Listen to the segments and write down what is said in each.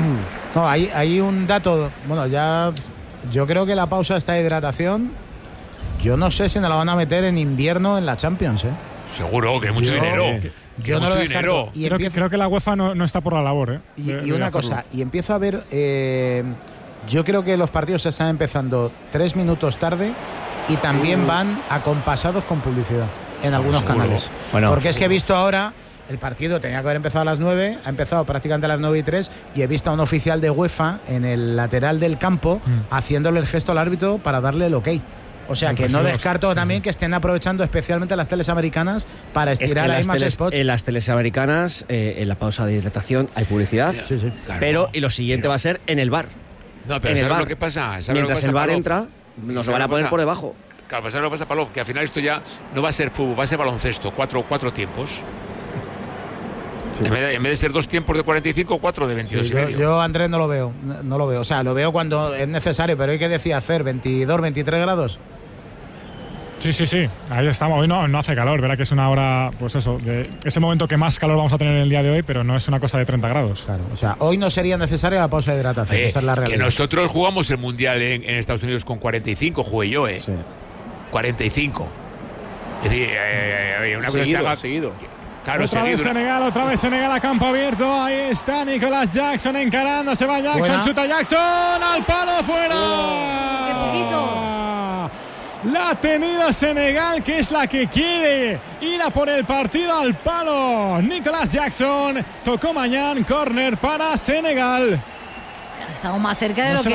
No, hay un dato. Bueno, ya yo creo que la pausa esta de hidratación, yo no sé si nos la van a meter en invierno en la Champions, ¿eh? Seguro, que mucho dinero. Yo no lo descarto. Y creo que la UEFA no está por la labor, ¿eh? Y una cosa, y empiezo a ver, yo creo que los partidos se están empezando 3 minutos tarde y también van acompasados con publicidad en algunos canales. Bueno, porque es que he visto ahora, el partido tenía que haber empezado a las 9, ha empezado prácticamente a las 9:03 y he visto a un oficial de UEFA en el lateral del campo haciéndole el gesto al árbitro para darle el ok. O sea que no descarto también que estén aprovechando especialmente las teles americanas para estirar ahí más spots. En las teles americanas, en la pausa de hidratación hay publicidad, Claro, pero y lo siguiente va a ser en el bar. No, pero ¿sabes lo que pasa? Mientras el bar entra, nos lo van a poner por debajo. Claro, ¿sabes lo que pasa, Pablo? Que al final esto ya no va a ser fútbol, va a ser baloncesto, cuatro tiempos. Sí. En vez de ser 2 tiempos de 45, 4 de 22 y medio. Yo, Andrés, no lo veo. O sea, lo veo cuando es necesario, pero hay que decir hacer 22, 23 grados. Sí, ahí estamos. Hoy no hace calor, verá que es una hora, pues eso, de ese momento que más calor vamos a tener en el día de hoy, pero no es una cosa de 30 grados. Claro, o sea, hoy no sería necesaria la pausa de hidratación, esa es la realidad. Que nosotros jugamos el Mundial en Estados Unidos con 45, jugué yo, ¿eh? Sí. 45. Es decir, una seguido. Claro, otra vez Senegal a campo abierto. Ahí está Nicolas Jackson encarando. Se va Jackson, buena. Chuta Jackson al palo, fuera. ¡Qué poquito! La ha tenido Senegal, que es la que quiere ir a por el partido al palo. Nicolas Jackson tocó Mañán, córner para Senegal. Estamos más cerca de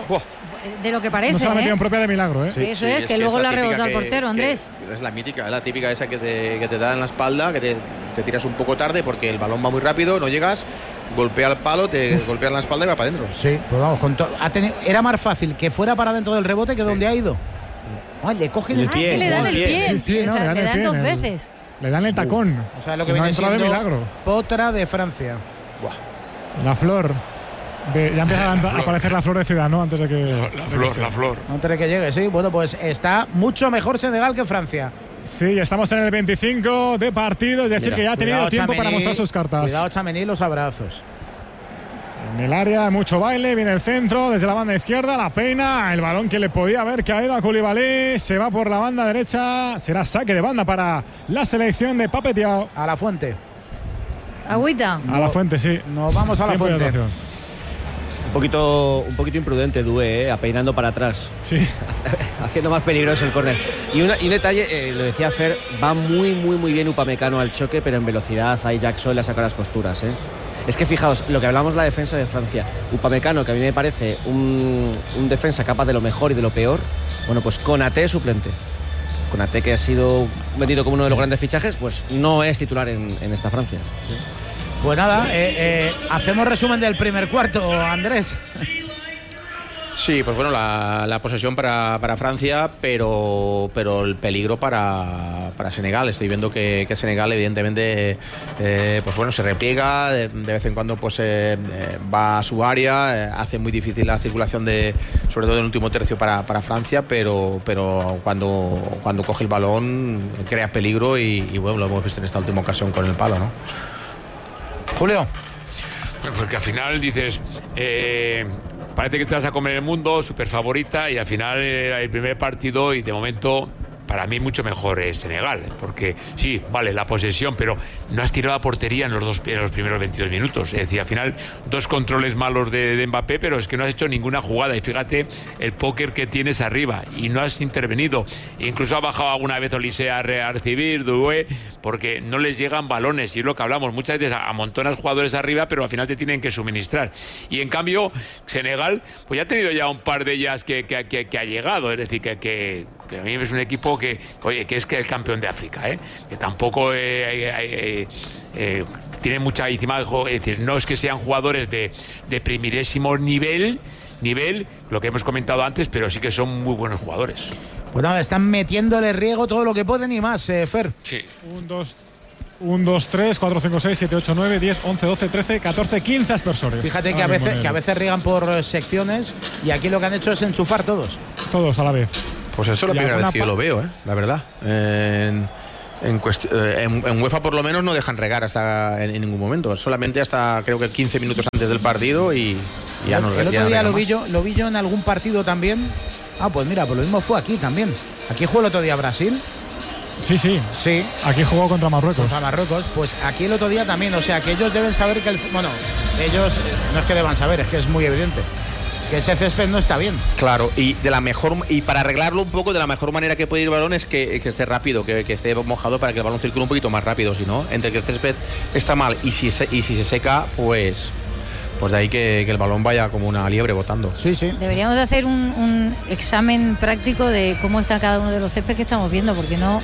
lo que parece. No se la ha metido en propia de milagro, ¿eh? Sí, eso es que luego la rebota al portero, Andrés. Es la mítica, es la típica esa que te da en la espalda, que te tiras un poco tarde porque el balón va muy rápido, no llegas, golpea el palo, te golpea en la espalda y va para adentro. Sí, pues vamos, era más fácil que fuera para dentro del rebote que donde ha ido. Ay, le coge el pie. Que le dan el pie. Sí, o sea, le dan 2 veces. Le dan el tacón. O sea, lo que viene siendo de milagro. Potra de Francia. Buah. La flor. Ya empieza a aparecer la flor de Ciudad, ¿no? Antes de que... La flor. Antes de que llegue, sí. Bueno, pues está mucho mejor Senegal que Francia. Sí, estamos en el 25 de partido, es decir, que ya ha tenido tiempo para mostrar sus cartas. Cuidado, Tchouaméni, los abrazos. En el área, mucho baile, viene el centro, desde la banda izquierda, la peina, el balón que le podía haber caído a Koulibaly, se va por la banda derecha, será saque de banda para la selección de Pape Thiaw. A la fuente. Agüita. A la fuente, sí. Nos vamos a la fuente. Un poquito imprudente Doué, apeinando para atrás. Sí. Haciendo más peligroso el córner. Y un detalle, lo decía Fer, va muy bien Upamecano al choque, pero en velocidad ahí Jackson le ha sacado las costuras, ¿eh? Es que fijaos, lo que hablamos de la defensa de Francia, Upamecano, que a mí me parece un defensa capaz de lo mejor y de lo peor, bueno, pues Konaté suplente. Konaté, que ha sido vendido como uno de los grandes fichajes, pues no es titular en esta Francia. Sí. Pues nada, hacemos resumen del primer cuarto, Andrés. Sí, pues bueno, la posesión para Francia, pero el peligro para Senegal. Estoy viendo que Senegal evidentemente pues bueno, se repliega, de vez en cuando pues va a su área, hace muy difícil la circulación sobre todo en el último tercio para Francia, pero cuando coge el balón crea peligro y bueno, lo hemos visto en esta última ocasión con el palo, ¿no? Julio. Bueno, porque al final dices, parece que te vas a comer el mundo, súper favorita, y al final el primer partido, y de momento para mí mucho mejor es Senegal, porque sí, vale, la posesión, pero no has tirado a portería en los primeros 22 minutos. Es decir, al final 2 controles malos de Mbappé, pero es que no has hecho ninguna jugada. Y fíjate el póker que tienes arriba y no has intervenido. Incluso ha bajado alguna vez Olise a recibir, Doué, porque no les llegan balones. Y es lo que hablamos, muchas veces amontonas jugadores arriba, pero al final te tienen que suministrar. Y en cambio, Senegal, pues ya ha tenido ya un par de ellas que ha llegado. Es decir, que a mí es un equipo que es el campeón de África, que tampoco tiene mucha encima, es decir, no es que sean jugadores de primerísimo nivel, lo que hemos comentado antes, pero sí que son muy buenos jugadores. Pues nada, están metiéndole riego todo lo que pueden y más, Fer. Sí. 1, 2, 3, 4, 5, 6, 7, 8, 9, 10, 11, 12, 13, 14, 15 aspersores. Fíjate que a veces riegan por secciones y aquí lo que han hecho es enchufar todos. Todos a la vez. Pues eso es la primera vez que yo lo veo, la verdad. En UEFA por lo menos no dejan regar hasta en ningún momento, solamente hasta creo que 15 minutos antes del partido y ya no. El otro día lo vi yo en algún partido también. Pues mira, pues lo mismo fue aquí también. Aquí jugó el otro día Brasil. Sí. Aquí jugó contra Marruecos. Pues aquí el otro día también. O sea, que ellos deben saber que ellos no es que deban saber, es que es muy evidente que ese césped no está bien. Claro, y para arreglarlo un poco, de la mejor manera que puede ir el balón es que esté rápido, que esté mojado para que el balón circule un poquito más rápido. Si no, entre que el césped está mal y si se seca, pues de ahí que el balón vaya como una liebre botando. Sí. Deberíamos de hacer un examen práctico de cómo está cada uno de los céspedes que estamos viendo, porque no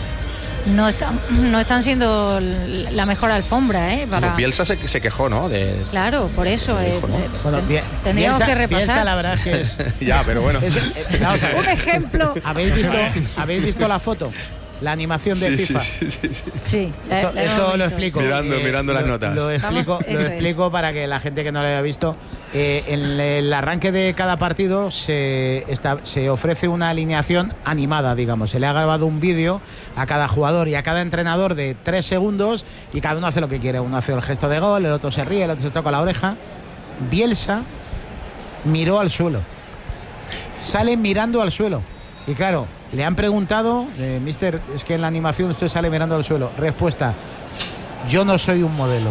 están siendo la mejor alfombra, Para... Bielsa se quejó, ¿no? Claro, por eso. Tendríamos que repasar. Bielsa, la verdad es que es... Ya, pero bueno. Un ejemplo. ¿Habéis visto la foto? La animación de FIFA. Sí. Esto lo explico. Mirando las notas. Lo explico para que la gente que no lo haya visto. En el arranque de cada partido se ofrece una alineación animada, digamos. Se le ha grabado un vídeo a cada jugador y a cada entrenador de 3 segundos y cada uno hace lo que quiere. Uno hace el gesto de gol, el otro se ríe, el otro se toca la oreja. Bielsa miró al suelo. Sale mirando al suelo. Y claro, le han preguntado, mister, es que en la animación usted sale mirando al suelo. Respuesta: yo no soy un modelo.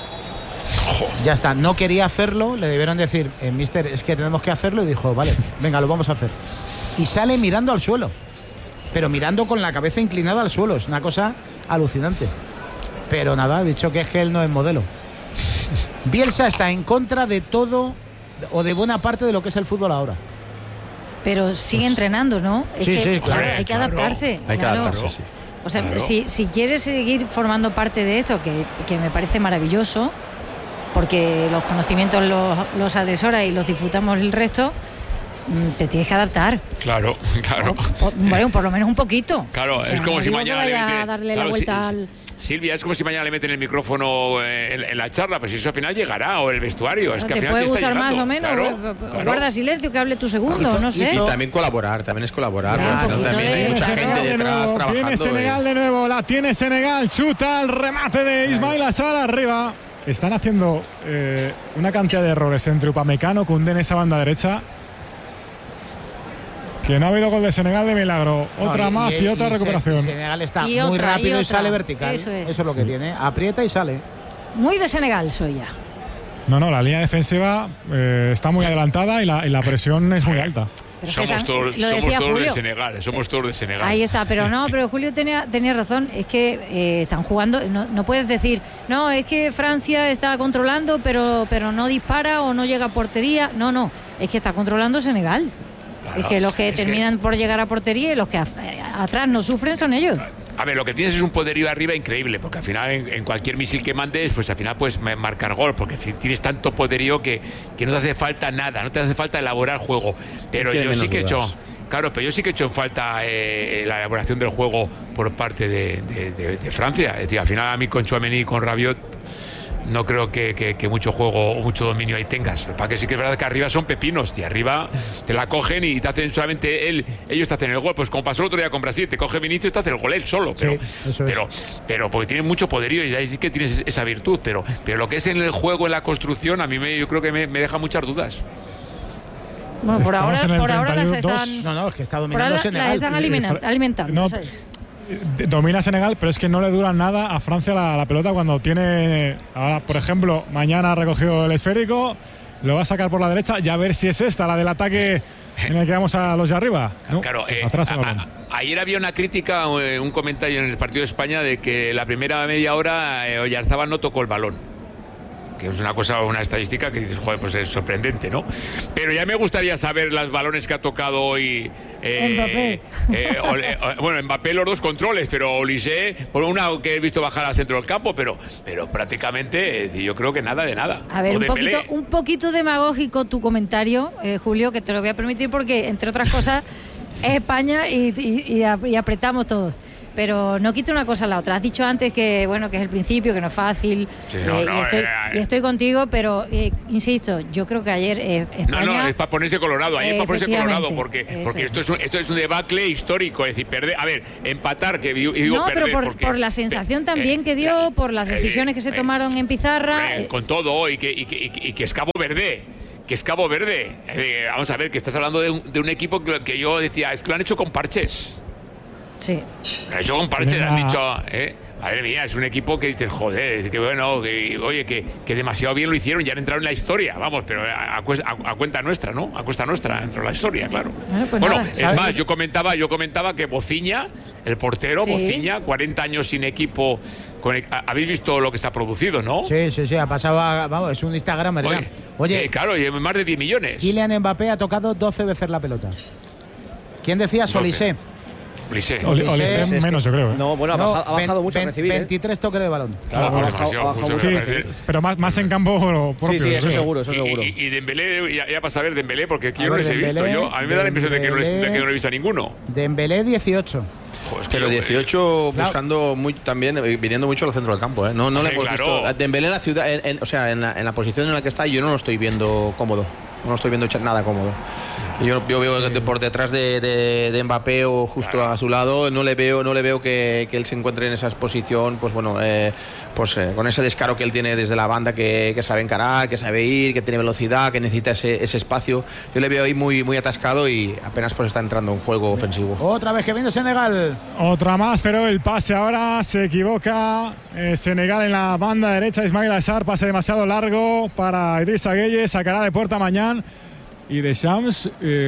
Ya está, no quería hacerlo, le debieron decir, mister, es que tenemos que hacerlo, y dijo, vale, venga, lo vamos a hacer. Y sale mirando al suelo, pero mirando con la cabeza inclinada al suelo, es una cosa alucinante. Pero nada, ha dicho que es que él no es modelo. Bielsa está en contra de todo, o de buena parte de lo que es el fútbol ahora. Pero sigue entrenando, ¿no? Claro, hay que adaptarse. Hay que adaptarse, sí. O sea, si quieres seguir formando parte de esto, que me parece maravilloso, porque los conocimientos los atesora y los disfrutamos el resto, te tienes que adaptar. Claro. Bueno, por lo menos un poquito. Claro, o sea, es como si mañana le vaya a darle la vuelta al... Silvia, es como si mañana le meten el micrófono en la charla, pues eso al final llegará, o el vestuario. Es que al final puede te gustar está más o menos, claro. Guarda silencio, que hable tu segundo, no sé. Y también colaborar, también es colaborar. También hay mucha gente detrás trabajando. Viene Senegal de nuevo, la tiene Senegal, chuta el remate de Ismail Assar arriba. Están haciendo una cantidad de errores entre Upamecano, Koundé en esa banda derecha. Que no ha habido gol de Senegal de milagro. Otra más y otra recuperación. Senegal está muy rápido y sale vertical. Eso es lo que tiene. Aprieta y sale. Muy de Senegal soy ya. No, la línea defensiva está muy adelantada y la presión es muy alta. Somos todos de Senegal. Ahí está, pero Julio tenía razón. Es que están jugando. No puedes decir, no, es que Francia está controlando, pero no dispara o no llega a portería. No, es que está controlando Senegal. Claro, es que los que terminan por llegar a portería y los que atrás no sufren son ellos. A ver, lo que tienes es un poderío arriba increíble, porque al final en cualquier misil que mandes, pues al final puedes marcar gol, porque tienes tanto poderío que no te hace falta nada, no te hace falta elaborar juego. Pero yo sí que he hecho en falta la elaboración del juego por parte de Francia. Es decir, al final a mí con Tchouaméni y con Rabiot no creo que mucho juego o mucho dominio ahí tengas. Para que sí que es verdad que arriba son pepinos, y arriba te la cogen y te hacen solamente ellos te hacen el gol, pues como pasó el otro día con Brasil, te coge Vinicius y te hace el gol él solo, pero porque tienen mucho poderío y ahí sí que tienes esa virtud, pero lo que es en el juego, en la construcción, a mí yo creo que me deja muchas dudas. Bueno, por ahora las están... No, es que está dominando Senegal. Las están alimentando, no, ¿sabes? Domina Senegal, pero es que no le dura nada a Francia la pelota cuando tiene... Ahora, por ejemplo, mañana ha recogido el esférico, lo va a sacar por la derecha y a ver si es esta, la del ataque en el que vamos a los de arriba. No, claro, ayer había una crítica, un comentario en el partido de España de que la primera media hora Oyarzabal no tocó el balón. Que es una estadística que dices, joder, pues es sorprendente, ¿no? Pero ya me gustaría saber los balones que ha tocado hoy Mbappé. Mbappé los dos controles, pero Olise, por una que he visto bajar al centro del campo, pero prácticamente yo creo que nada de nada. A ver, un poquito demagógico tu comentario, Julio, que te lo voy a permitir porque, entre otras cosas, es España y apretamos todos. pero no quita una cosa a la otra. Has dicho antes que bueno, que es el principio, que no es fácil, y estoy contigo, pero insisto, yo creo que ayer España... No, es para ponerse colorado, ayer para ponerse colorado, porque esto es un debacle histórico, es decir, perder, a ver, empatar, que digo no, perder, pero por la sensación también que dio, por las decisiones que se tomaron en pizarra... con todo, y que es Cabo Verde. Que es Cabo Verde. Vamos a ver, que estás hablando de un equipo que yo decía, es que lo han hecho con parches. Sí. Lo han hecho con parches, han dicho, madre mía, es un equipo que dices, joder, que bueno, oye, que demasiado bien lo hicieron, ya han entrado en la historia, vamos, pero a cuenta nuestra, ¿no? A cuesta nuestra, dentro de la historia, claro. Bueno, nada, es más, yo comentaba que Bociña, el portero, sí. Bociña, 40 años sin equipo. Habéis visto lo que se ha producido, ¿no? Sí, ha pasado vamos, es un Instagram, ¿verdad? Oye, claro, y más de 10 millones. Kylian Mbappé ha tocado 12 veces la pelota. ¿Quién decía? Solissé. Olise menos, yo creo. No, bueno, ha bajado mucho a recibir. 23 toques de balón. Claro, ha bajado mucho. Sí, pero más en campo propio. Sí, eso seguro. Y Dembélé, ya para saber Dembélé, porque aquí yo no les he visto. A mí me da la impresión de que no he visto a ninguno. Dembélé 18. Pero 18 buscando también, viniendo mucho al centro del campo, ¿eh? No le hemos visto. Dembélé en la ciudad, en la posición en la que está, yo no lo estoy viendo cómodo. No lo estoy viendo nada cómodo. Yo veo por detrás de Mbappé o justo a su lado, no le veo que él se encuentre en esa exposición, pues bueno, con ese descaro que él tiene desde la banda, que sabe encarar, que sabe ir, que tiene velocidad, que necesita ese espacio. Yo le veo ahí muy, muy atascado y apenas pues está entrando en juego ofensivo. Otra vez que viene Senegal. Otra más, pero el pase ahora se equivoca. Senegal en la banda derecha, Ismail Assar, pase demasiado largo para Idrissa Gueye, sacará de puerta Mañán. Y Deschamps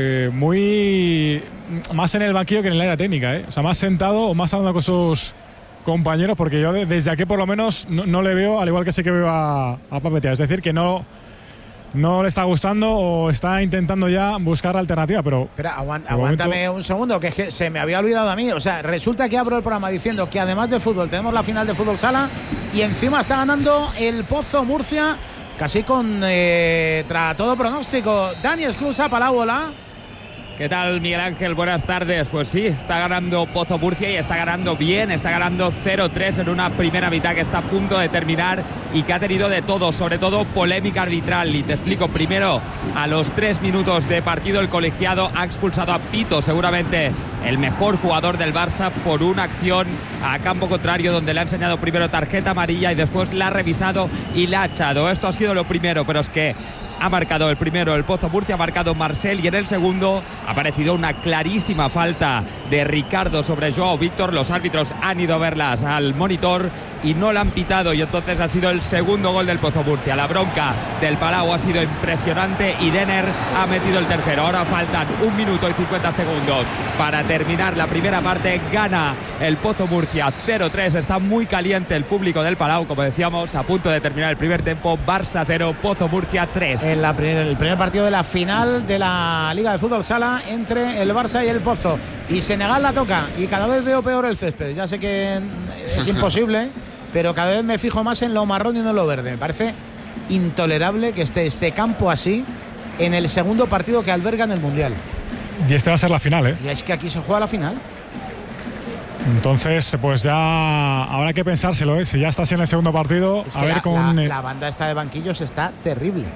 muy más en el banquillo que en el área técnica, o sea, más sentado o más hablando con sus compañeros, porque yo desde aquí por lo menos no le veo, al igual que sé que veo a Papetea, es decir, que no le está gustando o está intentando ya buscar alternativa, pero... Espera, aguántame un segundo, que es que se me había olvidado a mí. O sea, resulta que abro el programa diciendo que además de fútbol tenemos la final de fútbol sala y encima está ganando el Pozo Murcia, casi tras todo pronóstico. Dani Esclusa, Palábola. ¿Qué tal, Miguel Ángel? Buenas tardes. Pues sí, está ganando Pozo Murcia y está ganando bien, está ganando 0-3 en una primera mitad que está a punto de terminar y que ha tenido de todo, sobre todo polémica arbitral. Y te explico, primero, a los 3 minutos de partido el colegiado ha expulsado a Pito, seguramente el mejor jugador del Barça, por una acción a campo contrario donde le ha enseñado primero tarjeta amarilla y después la ha revisado y la ha echado. Esto ha sido lo primero, pero es que ha marcado el primero el Pozo Murcia, ha marcado Marcel, y en el segundo ha aparecido una clarísima falta de Ricardo sobre Joao Víctor. Los árbitros han ido a verlas al monitor y no la han pitado, y entonces ha sido el segundo gol del Pozo Murcia. La bronca del Palau ha sido impresionante y Denner ha metido el tercero. Ahora faltan 1 minuto y 50 segundos para terminar la primera parte. Gana el Pozo Murcia 0-3. Está muy caliente el público del Palau, como decíamos, a punto de terminar el primer tiempo. Barça 0, Pozo Murcia 3. El primer partido de la final de la Liga de Fútbol Sala entre el Barça y el Pozo. Y Senegal la toca y cada vez veo peor el césped. Ya sé que es imposible, pero cada vez me fijo más en lo marrón y no en lo verde. Me parece intolerable que esté este campo así en el segundo partido que alberga en el Mundial. Y este va a ser la final, Y es que aquí se juega la final. Entonces, pues ya habrá que pensárselo, Si ya estás en el segundo partido, es a que ver la banda esta de banquillos está terrible.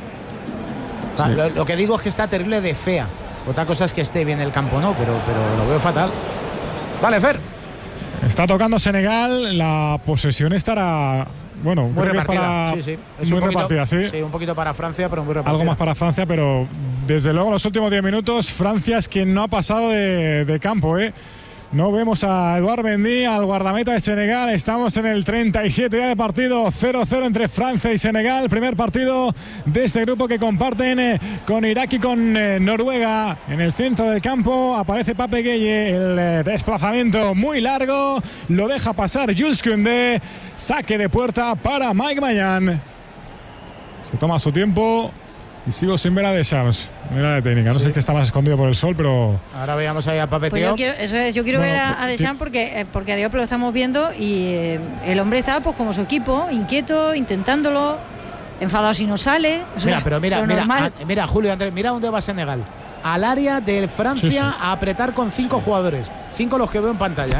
O sea, sí. Lo que digo es que está terrible de fea. Otra cosa es que esté bien el campo, no, pero lo veo fatal. Vale, Fer. Está tocando Senegal, la posesión estará, bueno, muy repartida. Es muy repartida, sí. Sí, un poquito para Francia, pero muy repartida. Algo más para Francia, pero desde luego en los últimos 10 minutos Francia es quien no ha pasado de campo, No vemos a Eduard Mendy, al guardameta de Senegal. Estamos en el 37 ya de partido, 0-0 entre Francia y Senegal. Primer partido de este grupo que comparten con Irak y con Noruega. En el centro del campo aparece Pape Gueye. El desplazamiento muy largo, lo deja pasar Jules Koundé. Saque de puerta para Mike Mañán. Se toma su tiempo. Y sigo sin ver a Deschamps, mira de técnica. No sé qué está más escondido por el sol, pero... Ahora veamos ahí a Pape pues Tío. Yo quiero ver a Deschamps porque a Diop lo estamos viendo y el hombre está pues como su equipo, inquieto, intentándolo, enfadado si no sale. Mira, Julio Andrés, mira dónde va Senegal. Al área de Francia a apretar con 5 jugadores. 5 los que veo en pantalla,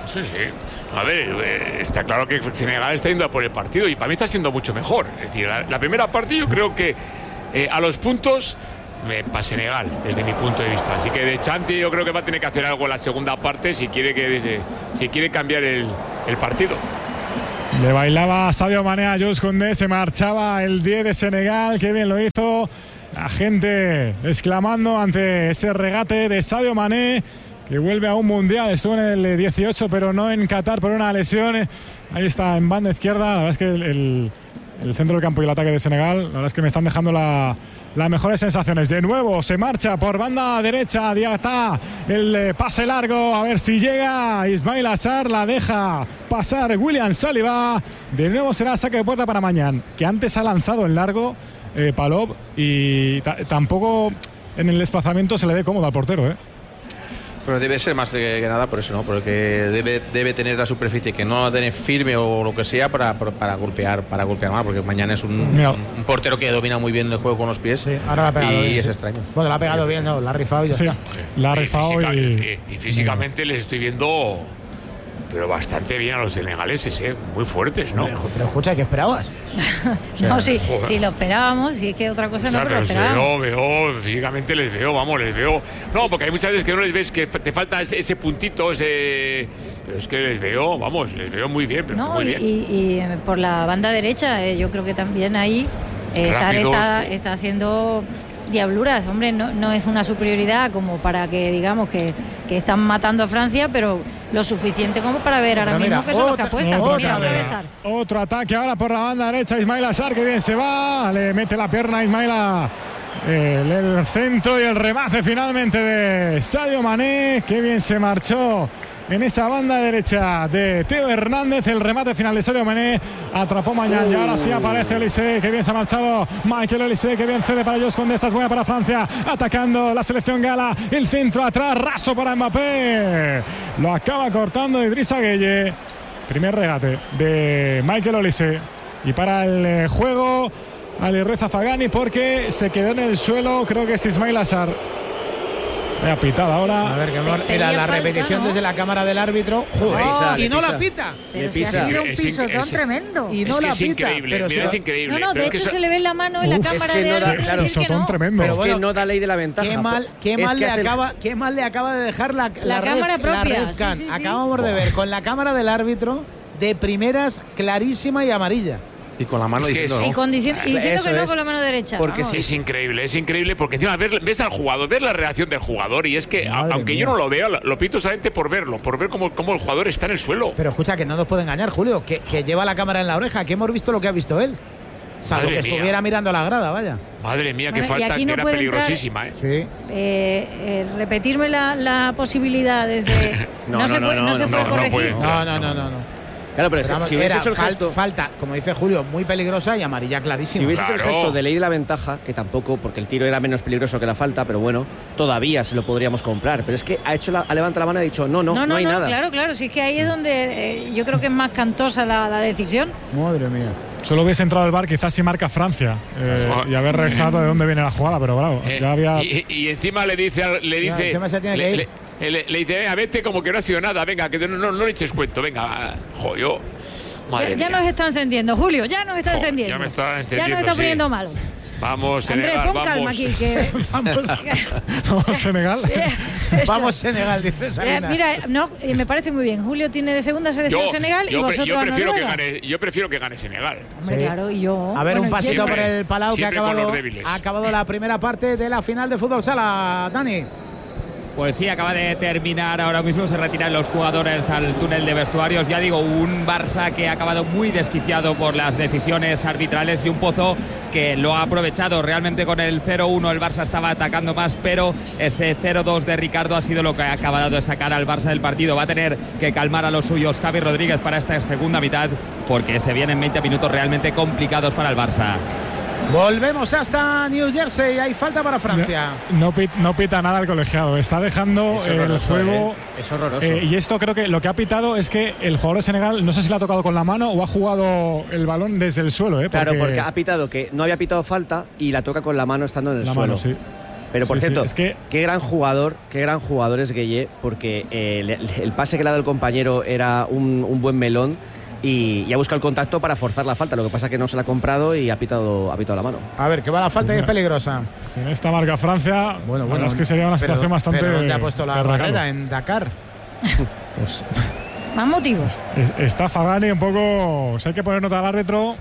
Sí. A ver, está claro que Senegal está yendo a por el partido y para mí está siendo mucho mejor. Es decir, la primera parte yo creo que a los puntos para Senegal, desde mi punto de vista. Así que de Chanti yo creo que va a tener que hacer algo en la segunda parte si quiere cambiar el partido. Le bailaba Sadio Mané a Jules Koundé, se marchaba el 10 de Senegal, qué bien lo hizo. La gente exclamando ante ese regate de Sadio Mané, que vuelve a un mundial. Estuvo en el 18, pero no en Qatar por una lesión. Ahí está en banda izquierda. La verdad es que el centro del campo y el ataque de Senegal, la verdad es que me están dejando las mejores sensaciones. De nuevo se marcha por banda derecha Diatta, el pase largo, a ver si llega Ismail Assar, la deja pasar William Saliba. De nuevo será saque de puerta para Mañán, que antes ha lanzado en largo Palop, y tampoco en el desplazamiento se le dé cómodo al portero, Pero debe ser más que nada por eso, ¿no? Porque debe tener la superficie, que no la tiene firme o lo que sea para golpear más, porque Mañana es un portero que domina muy bien el juego con los pies. Sí, ahora la ha pegado bien, es extraño. Bueno, la ha pegado bien, ¿no? La ha rifado y ya está. La ha rifado y físicamente les estoy viendo, pero bastante bien a los senegaleses, muy fuertes, ¿no? Pero escucha, ¿qué esperabas? No, si lo esperábamos, si es que otra cosa no, pero lo esperábamos. Físicamente les veo. No, porque hay muchas veces que no les ves, que te falta ese puntito, pero es que les veo muy bien, pero muy bien. Y por la banda derecha, yo creo que también ahí Sarr está haciendo diabluras. Hombre, no es una superioridad como para que digamos que están matando a Francia, pero lo suficiente como para ver ahora mismo que son los que apuestan. Otro ataque ahora por la banda derecha, Ismail Assar, que bien se va, le mete la pierna a Ismail, el centro y el remate finalmente de Sadio Mané, que bien se marchó en esa banda derecha de Theo Hernández. El remate final de Sadio Mané, atrapó Mañán y ahora sí aparece Olise, que bien se ha marchado Michael Olise, que bien cede para Jules Koundé. Esta es buena para Francia, atacando la selección gala, el centro atrás, raso para Mbappé, lo acaba cortando Idrissa Gueye. Primer regate de Michael Olise, y para el juego Alireza Fagani, porque se quedó en el suelo, creo que es Ismail Assar. Ha pitado ahora. A ver, mira la repetición, ¿no? Desde la cámara del árbitro. Joder, y no la pita. Pero si ha sido un pisotón tremendo. Y no la pita. Increíble, es increíble. No, de hecho se le ve la mano en la cámara de pisotón tremendo. Pero bueno, no da ley de la ventaja. Qué mal le acaba de dejar la cámara propia. Acabamos de ver con la cámara del árbitro de primeras clarísima y amarilla. Y con la mano diciendo no. Diciendo que no con la mano derecha. Porque es increíble, porque encima ves al jugador, ves la reacción del jugador, y es que aunque yo no lo veo, lo pito solamente por verlo, por ver cómo el jugador está en el suelo. Pero escucha, que no nos puede engañar, Julio, que lleva la cámara en la oreja, que hemos visto lo que ha visto él. Salvo que estuviera mirando la grada, vaya. Madre mía, qué falta, que era peligrosísima, Sí. Repetirme la posibilidad desde... no se puede corregir. No. Claro, pero si hubiese hecho el gesto... Falta, como dice Julio, muy peligrosa y amarilla clarísima. Si hubiese hecho el gesto de ley de la ventaja, que tampoco, porque el tiro era menos peligroso que la falta, pero bueno, todavía se lo podríamos comprar. Pero es que ha levantado la mano y ha dicho, no hay nada. Claro, si es que ahí es donde yo creo que es más cantosa la decisión. Madre mía. Solo hubiese entrado el VAR quizás si marca Francia y haber revisado de dónde viene la jugada, pero claro, ya había... Y encima le dice le dice, venga, vete como que no ha sido nada, venga, que no le eches cuento, venga, joyo. Ya nos está encendiendo, Julio, ya nos está encendiendo. Ya me está encendiendo. Ya nos está poniendo malo. Vamos, Andrés, Senegal, pon calma aquí. Vamos, Senegal. Vamos, Senegal, dice Salinas. Mira, me parece muy bien. Julio tiene de segunda selección Senegal y vosotros yo prefiero que gane Senegal. Hombre, claro, y yo... A ver, un pasito por el Palau, que ha acabado la primera parte de la final de fútbol sala. Dani. Pues sí, acaba de terminar ahora mismo, se retiran los jugadores al túnel de vestuarios. Ya digo, un Barça que ha acabado muy desquiciado por las decisiones arbitrales y un Pozo que lo ha aprovechado. Realmente con el 0-1 el Barça estaba atacando más, pero ese 0-2 de Ricardo ha sido lo que ha acabado de sacar al Barça del partido. Va a tener que calmar a los suyos Javi Rodríguez para esta segunda mitad, porque se vienen 20 minutos realmente complicados para el Barça. Volvemos hasta New Jersey. Hay falta para Francia. No pita nada el colegiado. Está dejando el juego. Es horroroso. Y esto creo que lo que ha pitado es que el jugador de Senegal, no sé si le ha tocado con la mano o ha jugado el balón desde el suelo. Claro, porque ha pitado que no había pitado falta y la toca con la mano estando en el suelo. Mano, sí. Pero por cierto, es que qué gran jugador es Gueye, porque el pase que le ha dado el compañero era un buen melón y ha buscado el contacto para forzar la falta. Lo que pasa es que no se la ha comprado y ha pitado la mano. A ver, que va la falta y es peligrosa. Sin esta marca Francia, bueno, es que sería una situación bastante. ¿Pero dónde ha puesto la barrera? ¿En Dakar? Pues, más motivos. Está Fagani un poco. Si hay que poner nota al árbitro.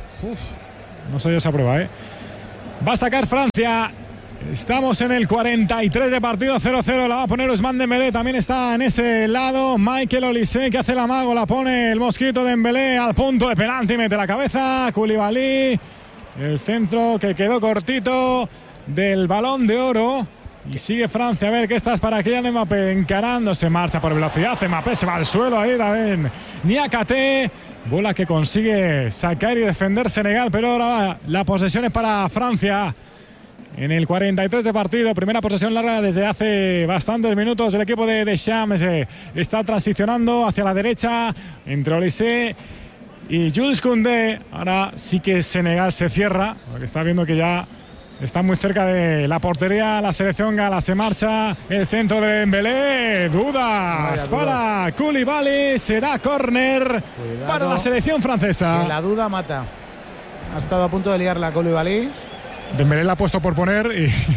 No sé yo esa prueba, ¿eh? Va a sacar Francia. Estamos en el 43 de partido, 0-0. La va a poner Ousmane Dembélé. También está en ese lado Michael Olise, que hace el amago. La pone el mosquito Dembélé al punto de penalti. Mete la cabeza. Koulibaly. El centro que quedó cortito del Balón de Oro. Y sigue Francia. A ver qué estás para Kylian Mbappé. Encarándose. Marcha por velocidad. Mbappé se va al suelo. Ahí también Niakate. Bola que consigue sacar y defender Senegal. Pero ahora la posesión es para Francia. En el 43 de partido, primera posesión larga desde hace bastantes minutos. El equipo de Deschamps está transicionando hacia la derecha entre Olise y Jules Koundé. Ahora sí que Senegal se cierra, porque está viendo que ya está muy cerca de la portería. La selección gala, se marcha el centro de Dembélé. Dudas para Koulibaly. Será córner para la selección francesa. Que la duda mata. Ha estado a punto de liar la Koulibaly. Dembélé la ha puesto por poner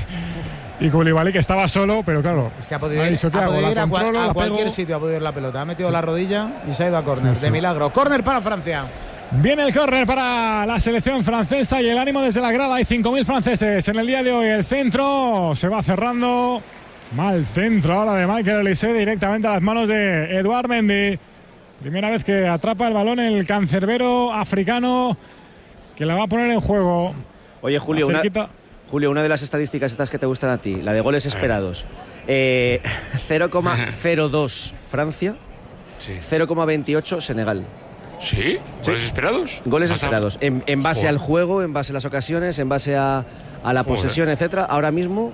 y Koulibaly, que estaba solo, pero claro. Es que ha podido ir a cualquier sitio, ha podido ir la pelota. Ha metido la rodilla y se ha ido a córner. De milagro. Córner para Francia. Viene el córner para la selección francesa y el ánimo desde la grada. Hay 5.000 franceses en el día de hoy. El centro se va cerrando. Mal centro ahora de Michael Olise directamente a las manos de Edouard Mendy. Primera vez que atrapa el balón el cancerbero africano, que la va a poner en juego. Oye, Julio, una de las estadísticas estas que te gustan a ti, la de goles esperados. 0,02 Francia, 0,28 Senegal. ¿Sí? ¿Goles esperados? Goles esperados. En base al juego, en base a las ocasiones, en base a la posesión, etcétera. Ahora mismo,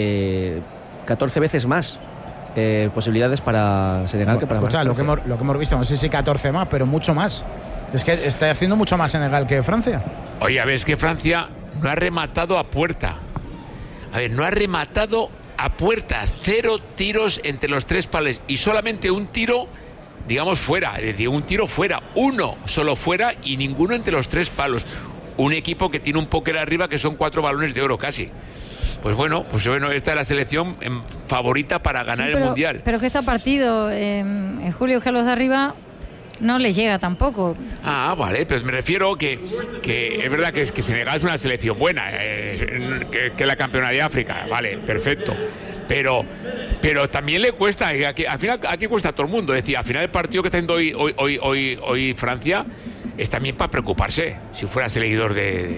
14 veces más posibilidades para Senegal que para Francia. Lo que hemos visto, no sé si 14 más, pero mucho más. Es que está haciendo mucho más Senegal que Francia. Oye, a ver, es que Francia no ha rematado a puerta. A ver, no ha rematado a puerta. 0 tiros entre los 3 palos y solamente un tiro, digamos, fuera. Es decir, un tiro fuera. Uno solo fuera y ninguno entre los 3 palos. Un equipo que tiene un póker arriba que son 4 balones de oro casi. Pues bueno, esta es la selección favorita para ganar el Mundial. Pero que este partido, en Julio, que los de arriba no le llega tampoco. Ah, vale, pues me refiero que es verdad que Senegal es una selección buena, que es la campeona de África, vale, perfecto. Pero también le cuesta, al final aquí cuesta a todo el mundo. Es decir, al final el partido que está haciendo hoy Francia es también para preocuparse si fuera seguidor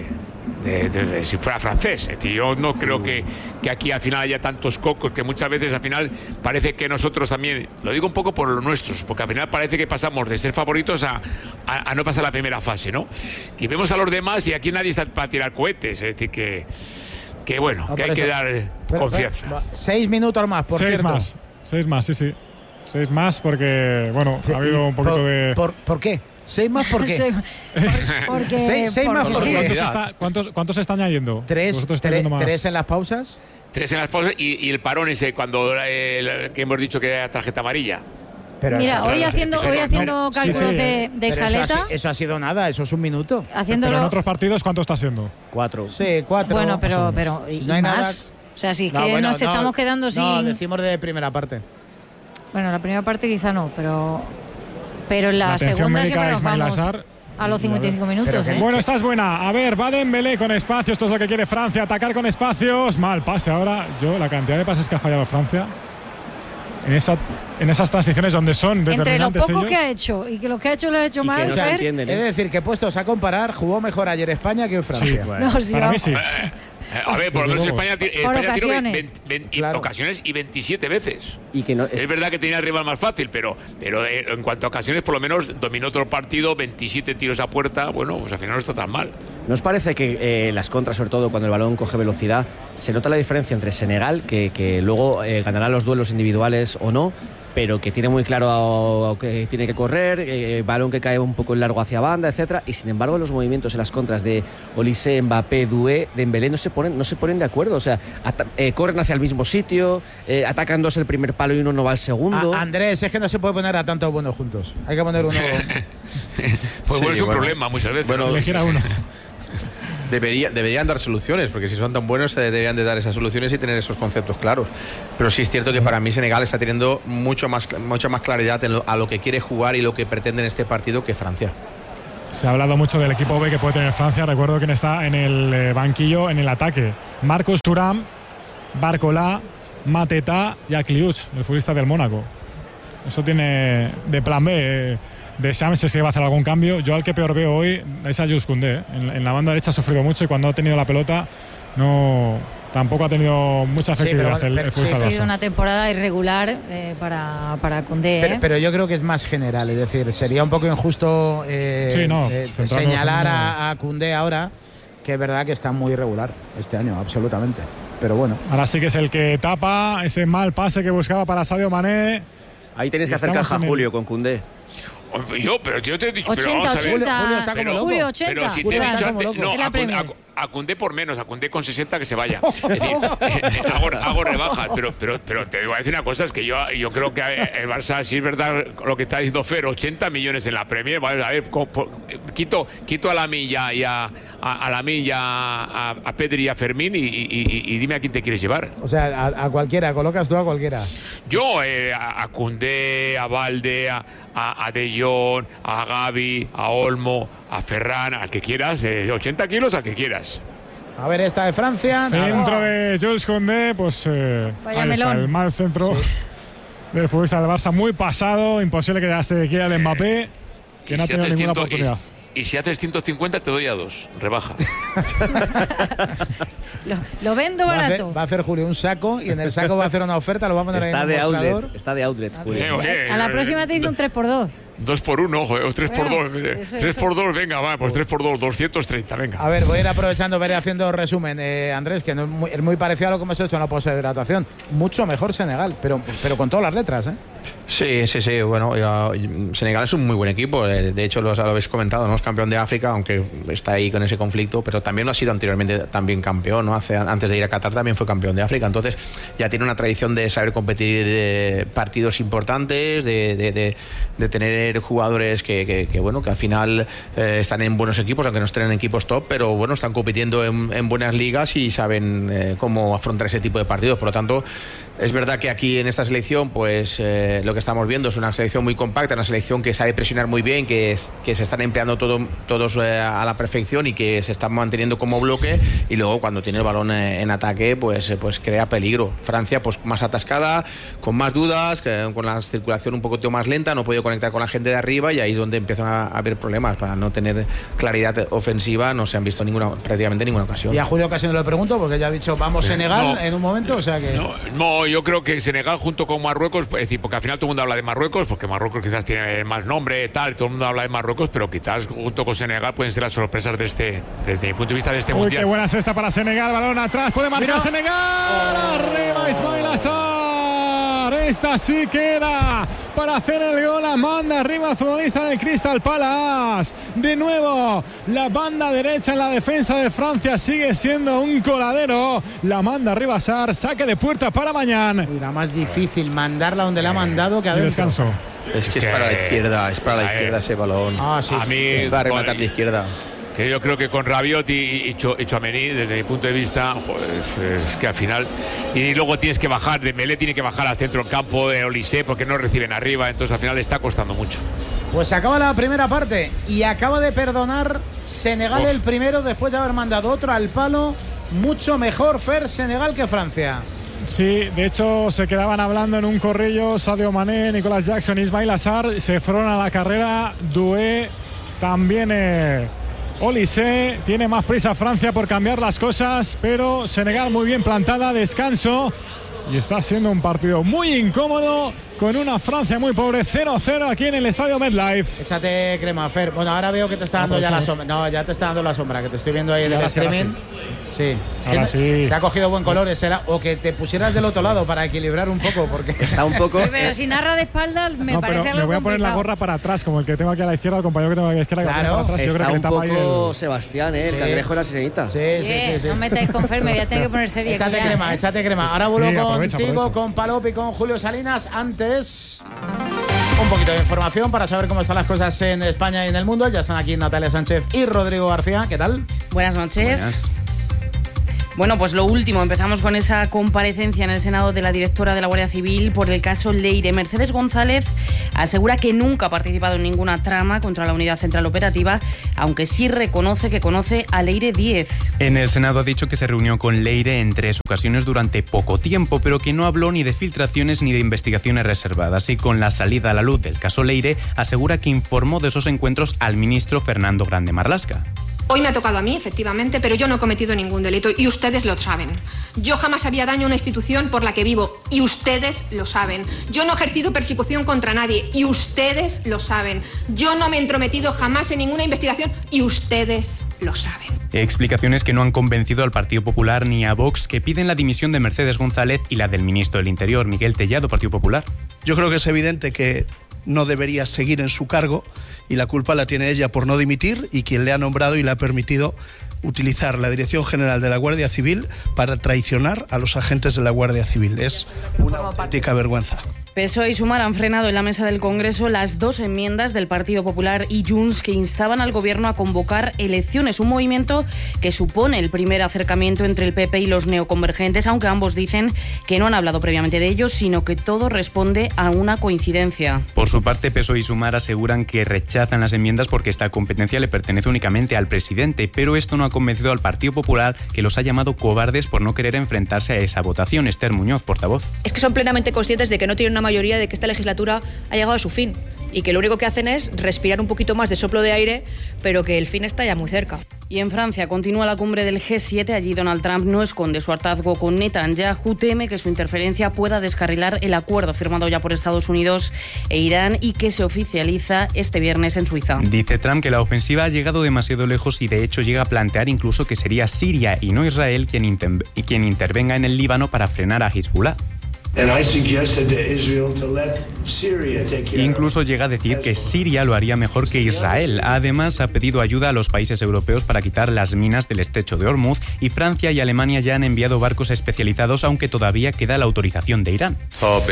si fuera francés. Es decir, yo no creo que aquí al final haya tantos cocos, que muchas veces al final parece que nosotros también, lo digo un poco por los nuestros, porque al final parece que pasamos de ser favoritos a no pasar la primera fase, ¿no? Y vemos a los demás y aquí nadie está para tirar cohetes. Es decir, que bueno, que hay que dar confianza. 6 minutos más, por cierto. 6 más, sí. 6 más porque, bueno, ha habido un poquito de... ¿Por qué? 6 más, ¿por qué? Porque 6 más, ¿por qué? ¿Cuántos se están añadiendo? 3 en las pausas. 3 en las pausas y el parón ese cuando que hemos dicho que era tarjeta amarilla. Pero mira, hoy haciendo cálculos de escaleta. Eso ha sido nada, eso es un minuto. Pero en otros partidos, ¿cuánto está siendo? 4. Sí, 4. Bueno, pero ¿y no hay más? Nada. O sea, si es que nos estamos quedando sin... No, decimos de primera parte. Bueno, la primera parte quizá no, pero en la segunda siempre nos vamos a los 55 minutos. Bueno, esta es buena. A ver, va Dembélé con espacio. Esto es lo que quiere Francia, atacar con espacios. Mal pase ahora. La cantidad de pases que ha fallado Francia en esas transiciones donde son determinantes. Entre lo poco ellos, que ha hecho y que lo que ha hecho lo ha hecho mal. No se entienden, Es decir, que puestos a comparar, jugó mejor ayer España que hoy Francia. Sí, bueno, para mí sí. A ver, por lo menos España ocasiones. Claro. Ocasiones y 27 veces. Y que no, es verdad que tenía el rival más fácil, pero en cuanto a ocasiones, por lo menos dominó todo el partido, 27 tiros a puerta. Bueno, pues al final no está tan mal. ¿No os parece que las contras, sobre todo cuando el balón coge velocidad, se nota la diferencia entre Senegal, que luego ganará los duelos individuales o no, pero que tiene muy claro que tiene que correr, balón que cae un poco en largo hacia banda, etcétera, y sin embargo los movimientos en las contras de Olise, Mbappé, Doué, Dembélé no se ponen de acuerdo, o sea, corren hacia el mismo sitio, atacan dos el primer palo y uno no va al segundo. Andrés, es que no se puede poner a tantos buenos juntos, hay que poner uno. Pues bueno, es un problema muchas veces. Bueno, elegir a uno. Deberían dar soluciones, porque si son tan buenos deberían de dar esas soluciones y tener esos conceptos claros. Pero sí es cierto que para mí Senegal está teniendo mucha más claridad a lo que quiere jugar y lo que pretende en este partido que Francia. Se ha hablado mucho del equipo B que puede tener Francia. Recuerdo quién está en el banquillo en el ataque: Marcos Thuram, Barcola, Mateta y Akliouch, el futbolista del Mónaco. Eso tiene de plan B. De Shams, si va a hacer algún cambio. Yo al que peor veo hoy es a Jules Koundé. En la banda derecha ha sufrido mucho y cuando ha tenido la pelota tampoco ha tenido mucha efectividad. Ha sido una temporada irregular para Koundé. Pero yo creo que es más general, es decir, sería un poco injusto señalar a Koundé ahora, que es verdad que está muy irregular este año, absolutamente. Pero bueno. Ahora sí que es el que tapa ese mal pase que buscaba para Sadio Mané. Ahí tenéis que hacer caja, Julio, con Koundé. Pero yo te he dicho, 80, pero vamos a ver. Julio está como loco. Julio, 80. Pero si te he dicho antes, no, a Koundé por menos, a Koundé con 60 que se vaya. Es decir, hago rebajas, pero te voy a decir una cosa, es que yo creo que el Barça, si es verdad lo que está diciendo Fer, 80 millones en la Premier, vale, a ver, quito a Lamine y a Pedri y a Fermín y dime a quién te quieres llevar. O sea, a cualquiera, colocas tú a cualquiera. Yo a Koundé, a Valde, a De Jong, a Gavi, a Olmo, a Ferran, al que quieras, 80 kilos al que quieras. A ver, esta de Francia. Centro de Jules Koundé, pues vaya ahí está, el mal centro del futbolista del Barça, muy pasado, imposible que ya se quiera el Mbappé, que no ha tenido ninguna oportunidad. Y si haces 150 te doy a 2, rebaja. lo vendo barato. Va a hacer Julio un saco y en el saco va a hacer una oferta, lo va a poner está ahí en el mostrador. Está de outlet, Julio. A la próxima te hizo un 3x2. 2x1, joder, 3x2. 3x2, venga, va, pues 3x2, 230, venga. A ver, voy a ir aprovechando, voy a ir haciendo resumen, Andrés, que no es muy parecido a lo que hemos hecho en la poshidratación. Mucho mejor Senegal, pero con todas las letras, ¿eh? Sí. Bueno, Senegal es un muy buen equipo. De hecho, lo habéis comentado, ¿no? Es campeón de África, aunque está ahí con ese conflicto, pero también lo ha sido anteriormente también campeón, ¿no? Antes de ir a Qatar también fue campeón de África. Entonces, ya tiene una tradición de saber competir partidos importantes, de tener jugadores que al final están en buenos equipos, aunque no estén en equipos top, pero bueno, están compitiendo en buenas ligas y saben cómo afrontar ese tipo de partidos. Por lo tanto, es verdad que aquí en esta selección, pues lo que estamos viendo es una selección muy compacta, una selección que sabe presionar muy bien, que se están empleando todos a la perfección y que se están manteniendo como bloque, y luego cuando tiene el balón en ataque pues crea peligro. Francia pues más atascada, con más dudas, con la circulación un poquito más lenta, no puede conectar con la gente de arriba, y ahí es donde empiezan a haber problemas. Para no tener claridad ofensiva no se han visto prácticamente ninguna ocasión. Y a Julio casi no le pregunto, porque ya ha dicho vamos Senegal en un momento, o sea que... No, yo creo que Senegal junto con Marruecos, es decir, porque al final todo el mundo habla de Marruecos, porque Marruecos quizás tiene más nombre, tal, todo el mundo habla de Marruecos, pero quizás junto con Senegal pueden ser las sorpresas desde mi punto de vista de este mundial. Qué buena cesta para Senegal, balón atrás, puede marcar Senegal, arriba Ismail Assar, esta sí que era para hacer el gol, la manda arriba el futbolista del Crystal Palace. De nuevo, la banda derecha en la defensa de Francia sigue siendo un coladero, la manda arriba Assar, saque de puerta para mañana. Era más difícil mandarla donde la ha mandado que adentro. Descanso. Es que es para la izquierda, ese balón. Sí. A mí es para rematar de izquierda. Que yo creo que con Rabiot y Tchouaméni, desde mi punto de vista, es que al final, y luego tienes que bajar, Dembélé tiene que bajar al centro del campo de Olise porque no reciben arriba, entonces al final le está costando mucho. Pues se acaba la primera parte y acaba de perdonar Senegal el primero después de haber mandado otro al palo. Mucho mejor Senegal que Francia. Sí, de hecho se quedaban hablando en un corrillo Sadio Mané, Nicolas Jackson, Ismail Assar, se fueron a la carrera, Doué, también Olise. Tiene más prisa Francia por cambiar las cosas, pero Senegal muy bien plantada, descanso, y está siendo un partido muy incómodo con una Francia muy pobre. 0-0 aquí en el estadio MetLife. Échate crema, Fer. Bueno, ahora veo que te está dando ya la sombra. No, ya te está dando la sombra, que te estoy viendo ahí en el streaming. Sí. Ahora sí. Te ha cogido buen color ese o que te pusieras del otro lado para equilibrar un poco, porque está un poco. Sí, pero si narra de espaldas me parece algo me voy a poner complicado. la gorra para atrás, como el que tengo aquí a la izquierda, el compañero que tengo aquí a la izquierda. Claro, que para atrás, está yo creo que un tapa poco ahí Sebastián, el cangrejo de la sirenita. Sí. No metáis con Fer, me voy a tener que poner serie. Échate crema. Ahora vuelvo aprovecha. con Palop y con Julio Salinas. Antes, un poquito de información para saber cómo están las cosas en España y en el mundo. Ya están aquí Natalia Sánchez y Rodrigo García. ¿Qué tal? Buenas noches. Bueno, pues lo último, empezamos con esa comparecencia en el Senado de la directora de la Guardia Civil por el caso Leire. Mercedes González asegura que nunca ha participado en ninguna trama contra la Unidad Central Operativa, aunque sí reconoce que conoce a Leire Díez. En el Senado ha dicho que se reunió con Leire en 3 ocasiones durante poco tiempo, pero que no habló ni de filtraciones ni de investigaciones reservadas. Y con la salida a la luz del caso Leire, asegura que informó de esos encuentros al ministro Fernando Grande Marlaska. Hoy me ha tocado a mí, efectivamente, pero yo no he cometido ningún delito y ustedes lo saben. Yo jamás haría daño a una institución por la que vivo y ustedes lo saben. Yo no he ejercido persecución contra nadie y ustedes lo saben. Yo no me he entrometido jamás en ninguna investigación y ustedes lo saben. Explicaciones que no han convencido al Partido Popular ni a Vox, que piden la dimisión de Mercedes González y la del ministro del Interior, Miguel Tellado, Partido Popular. Yo creo que es evidente que no debería seguir en su cargo y la culpa la tiene ella por no dimitir y quien le ha nombrado y le ha permitido utilizar la Dirección General de la Guardia Civil para traicionar a los agentes de la Guardia Civil. Es una auténtica vergüenza. PSOE y Sumar han frenado en la mesa del Congreso las 2 enmiendas del Partido Popular y Junts que instaban al Gobierno a convocar elecciones, un movimiento que supone el primer acercamiento entre el PP y los neoconvergentes, aunque ambos dicen que no han hablado previamente de ello, sino que todo responde a una coincidencia. Por su parte, PSOE y Sumar aseguran que rechazan las enmiendas porque esta competencia le pertenece únicamente al presidente, pero esto no ha convencido al Partido Popular, que los ha llamado cobardes por no querer enfrentarse a esa votación. Esther Muñoz, portavoz. Es que son plenamente conscientes de que no tienen una mayoría, de que esta legislatura ha llegado a su fin y que lo único que hacen es respirar un poquito más de soplo de aire, pero que el fin está ya muy cerca. Y en Francia continúa la cumbre del G7. Allí Donald Trump no esconde su hartazgo con Netanyahu. Teme que su interferencia pueda descarrilar el acuerdo firmado ya por Estados Unidos e Irán y que se oficializa este viernes en Suiza. Dice Trump que la ofensiva ha llegado demasiado lejos y de hecho llega a plantear incluso que sería Siria y no Israel quien intervenga en el Líbano para frenar a Hezbollah. Incluso llega a decir que Siria lo haría mejor que Israel. Además, ha pedido ayuda a los países europeos para quitar las minas del estrecho de Hormuz y Francia y Alemania ya han enviado barcos especializados, aunque todavía queda la autorización de Irán.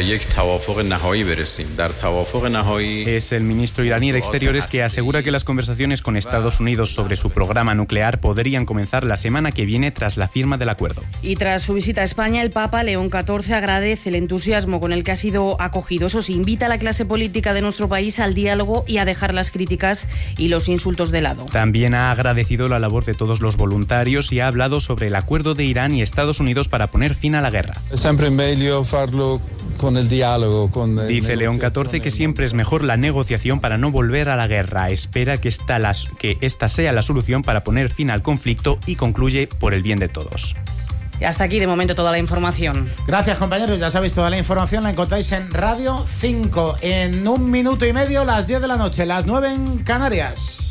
Es el ministro iraní de Exteriores que asegura que las conversaciones con Estados Unidos sobre su programa nuclear podrían comenzar la semana que viene tras la firma del acuerdo. Y tras su visita a España, el Papa León XIV agradece el entusiasmo con el que ha sido acogido. Eso sí, invita a la clase política de nuestro país al diálogo y a dejar las críticas y los insultos de lado. También ha agradecido la labor de todos los voluntarios y ha hablado sobre el acuerdo de Irán y Estados Unidos para poner fin a la guerra. Siempre meglio farlo con el diálogo. Dice León XIV que siempre es mejor la negociación para no volver a la guerra. Espera que esta sea la solución para poner fin al conflicto y concluye por el bien de todos. Y hasta aquí de momento toda la información. Gracias, compañeros. Ya sabéis, toda la información la encontráis en Radio 5. En 1 minuto y medio, las 10 de la noche, las 9 en Canarias.